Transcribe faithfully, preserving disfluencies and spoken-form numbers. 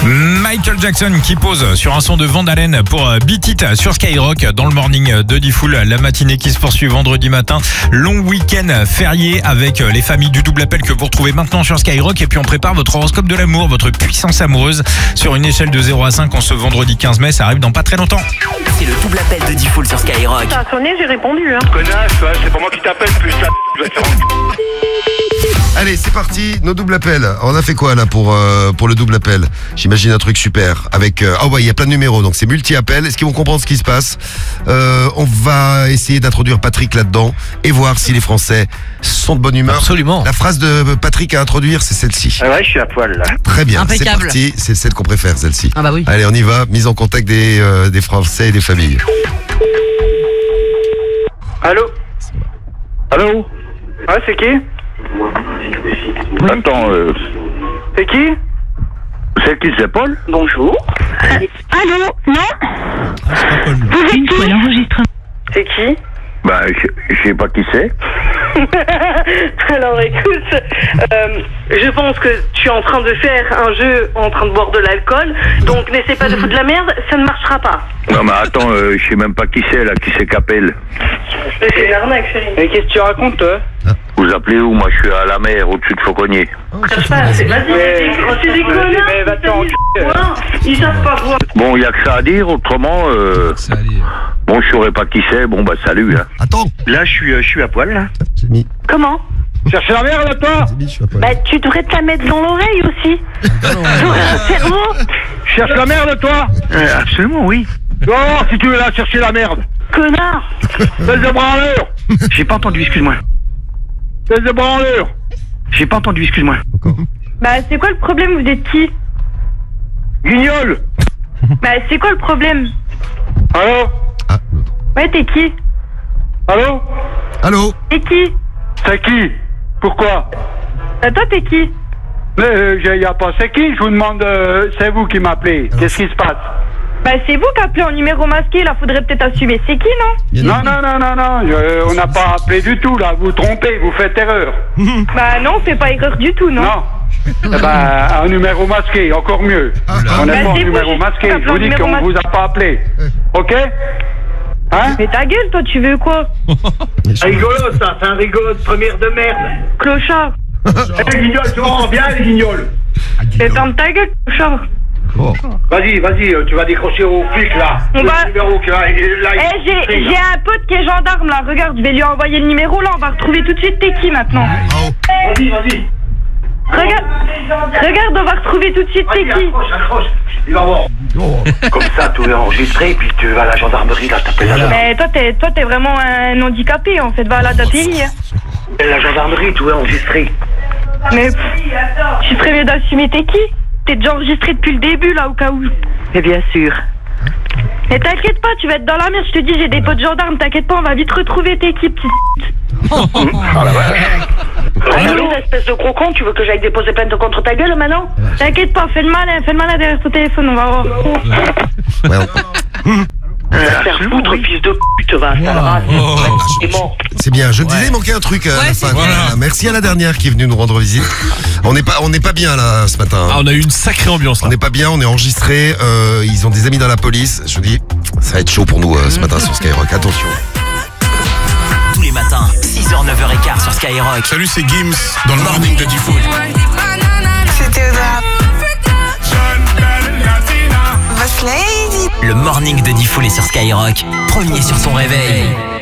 Michael Jackson qui pose sur un son de Van Halen pour Beat It sur Skyrock dans le morning de Diffoul. La matinée qui se poursuit vendredi matin. Long week-end férié avec les familles du double appel que vous retrouvez maintenant sur Skyrock. Et puis on prépare votre horoscope de l'amour, votre puissance amoureuse sur une échelle de zéro à cinq en ce vendredi quinze mai. Ça arrive dans pas très longtemps. C'est le double appel de Diffoul sur Skyrock. Ça a sonné, j'ai répondu. Hein. Connasse, ouais, c'est pas moi qui t'appelle, plus ça. Je vais te faire en- Allez, c'est parti, nos doubles appels. On a fait quoi là pour euh, pour le double appel? J'imagine un truc super avec. Euh... Ah ouais, il y a plein de numéros, donc c'est multi-appel. Est-ce qu'ils vont comprendre ce qui se passe? euh, On va essayer d'introduire Patrick là-dedans et voir si les Français sont de bonne humeur. Absolument. La phrase de Patrick à introduire, c'est celle-ci. Ah ouais, je suis à poil là. Très bien, c'est Impeccable. parti. C'est celle qu'on préfère, celle-ci. Ah bah oui. Allez, on y va. Mise en contact des euh, des Français et des familles. Allô? Allô? Ah, c'est qui? Attends, euh... C'est qui? C'est qui, c'est Paul? Bonjour. Allô? Non? Vous êtes qui? L'enregistrement. C'est qui? Bah, je je sais pas qui c'est. Alors écoute, euh, je pense que tu es en train de faire un jeu en train de boire de l'alcool, donc n'essaie pas de foutre de la merde, ça ne marchera pas. Non, mais attends, euh, je sais même pas qui c'est là, qui c'est qu'appelle. C'est une arnaque, chérie. Mais qu'est-ce que tu racontes, toi? Vous appelez où? Moi, je suis à la mer, au-dessus de Fauconnier. Cherche pas, c'est vas-y, Mais- c'est des connards. Mais va-t'en, Ils savent pas voir. Bon, y a que ça à dire, autrement, euh... Bon, je saurais pas qui c'est, bon, bah, salut, hein. Attends, Là, je suis, euh, je suis à poil, là. j'ai mis. Comment? Cherche la merde, là, toi? J'ai mis, je suis à poil. Bah tu devrais te la mettre dans l'oreille aussi. J'aurais un cerveau. Cherche la merde, toi? Euh, absolument, oui. Oh, si tu veux là chercher la merde. Connard. Fais de branleur. J'ai pas entendu, excuse-moi. Fais de branleur. J'ai pas entendu, excuse-moi. Bah c'est quoi le problème, vous êtes qui? Guignol. Bah c'est quoi le problème? Allô? Ah, l'autre. Ouais, t'es qui? Allô? Allô? T'es qui? C'est qui? Pourquoi? Bah toi t'es qui? Mais euh, y a- y a pas c'est qui? Je vous demande, euh, c'est vous qui m'appelez. Qu'est-ce qui se passe? Bah c'est vous qui appelez en numéro masqué, là faudrait peut-être assumer. C'est qui, non? Bien Non, dit. non, non, non, non, je- on n'a pas appelé du tout là. Vous trompez, vous faites erreur. Bah non, c'est pas erreur du tout, non? Non. Eh ben, un numéro masqué, encore mieux. Honnêtement, Bah, un c'est numéro vous, masqué. juste Je vous dis numéro qu'on masqué. vous a pas appelé. Ok? Hein? Mais ta gueule, toi, tu veux quoi? Rigolo ça, c'est un rigolo de première de merde. Clochard. Eh Guignol, tu vois, bien les guignols. Fais ferme ta gueule, clochard. Oh. Vas-y, vas-y, euh, tu vas décrocher au flic là. On Le va- numéro qui va- là, Eh, il- j'ai il- j'ai un pote qui est gendarme, là. Regarde, je vais lui envoyer le numéro, là. On va retrouver tout de suite t'es qui, maintenant. Oh. Vas-y, vas-y. Regarde, regarde, on va retrouver tout de suite t'es Vas-y, qui. accroche, accroche. Il va voir. Oh. Comme ça, tout est enregistré, puis tu vas à la gendarmerie, là, je t'appelle la gendarmerie. Mais toi, t'es toi, t'es vraiment un handicapé, en fait. Va à la D A P I, hein. La gendarmerie, tout est enregistré. Mais pff, tu ferais mieux d'assumer t'es qui. T'es déjà enregistré depuis le début, là, au cas où. Mais bien sûr. Mais t'inquiète pas, tu vas être dans la merde. Je te dis, j'ai des potes gendarmes. T'inquiète pas, on va vite retrouver t'es qui, petite. Allô, espèce de gros con, tu veux que j'aille déposer plainte contre ta gueule maintenant? T'inquiète pas, fais le malin, fais le malin derrière ton téléphone, on va voir. Ouais, on- Va faire foutre, fils de pute, va, ça va. C'est mort. C'est bien. Je disais, il manquait un truc à la Ouais, fin. c'est vrai. Voilà. Merci à la dernière qui est venue nous rendre visite. On n'est pas, on n'est pas bien là ce matin. Ah, on a eu une sacrée ambiance On là. n'est pas bien, on est enregistré. Euh, ils ont des amis dans la police. Je vous dis, ça va être chaud pour nous euh, ce matin sur Skyrock. Attention. Tous les matins, six heures neuf heures quinze sur Skyrock. Salut, c'est Gims dans le morning de Diffoul. C'était au drap. Boss Lady. Le morning de Diffoul est sur Skyrock. Premier sur ton réveil.